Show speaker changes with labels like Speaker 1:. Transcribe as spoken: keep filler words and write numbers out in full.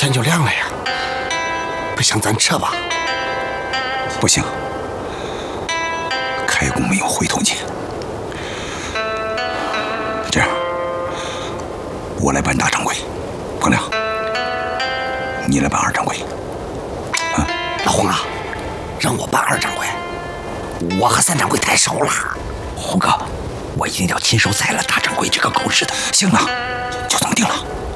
Speaker 1: 天就亮了呀，不行，咱撤吧。
Speaker 2: 不行，开弓没有回头箭。这样，我来办大掌柜，彭亮，你来办二掌柜。
Speaker 1: 嗯，老洪啊，让我办二掌柜，我和三掌柜太熟了。
Speaker 2: 洪哥，我一定要亲手宰了大掌柜这个狗日的。行了，就这么定了。